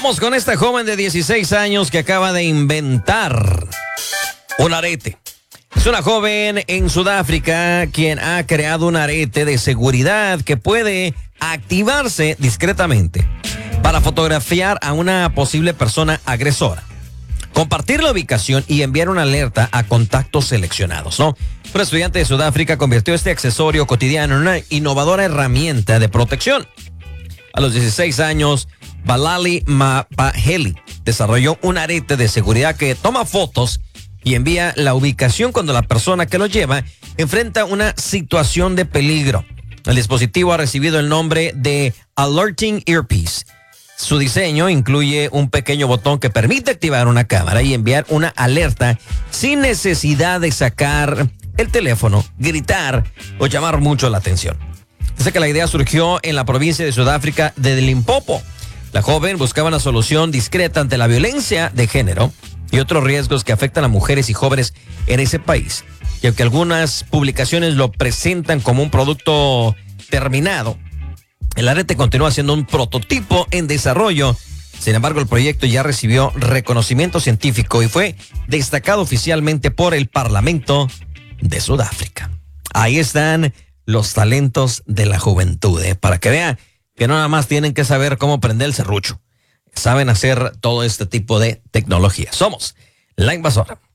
Vamos con esta joven de 16 años que acaba de inventar un arete. Es una joven en Sudáfrica quien ha creado un arete de seguridad que puede activarse discretamente para fotografiar a una posible persona agresora, compartir la ubicación y enviar una alerta a contactos seleccionados, ¿no? Un estudiante de Sudáfrica convirtió este accesorio cotidiano en una innovadora herramienta de protección. A los 16 años, Balali Mapaheli desarrolló un arete de seguridad que toma fotos y envía la ubicación cuando la persona que lo lleva enfrenta una situación de peligro. El dispositivo ha recibido el nombre de Alerting Earpiece. Su diseño incluye un pequeño botón que permite activar una cámara y enviar una alerta sin necesidad de sacar el teléfono, gritar o llamar mucho la atención. Dice que la idea surgió en la provincia de Sudáfrica de Limpopo. La joven buscaba una solución discreta ante la violencia de género y otros riesgos que afectan a mujeres y jóvenes en ese país. Y aunque algunas publicaciones lo presentan como un producto terminado, el arete continúa siendo un prototipo en desarrollo. Sin embargo, el proyecto ya recibió reconocimiento científico y fue destacado oficialmente por el Parlamento de Sudáfrica. Ahí están los talentos de la juventud, para que vean que no nada más tienen que saber cómo prender el serrucho. Saben hacer todo este tipo de tecnología. Somos La Invasora.